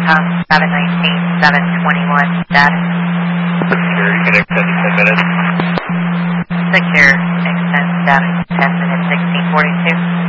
719, 721 status. Secure, you can extend 10 minutes. Secure, extend status 10 minutes, 1642.